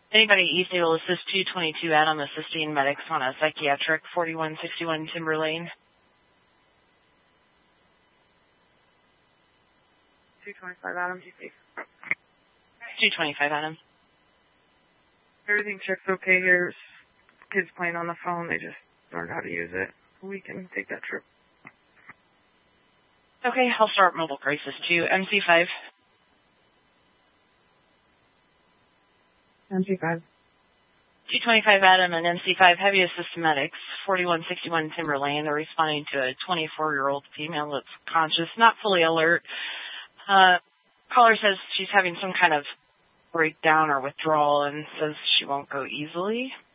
Anybody East able to assist 222 Adam assisting medics on a psychiatric 4161 Timber Lane. 225 Adam, GC. 225 Adam. Everything checks okay here. Kids playing on the phone, they just learned how to use it. We can take that trip. Okay, I'll start mobile crisis to MC5. MC5. 225 Adam and MC5 heavy assist medics, 4161 Timber Lane. They're responding to a 24-year-old female that's conscious, not fully alert. Caller says she's having some kind of breakdown or withdrawal and says she won't go easily.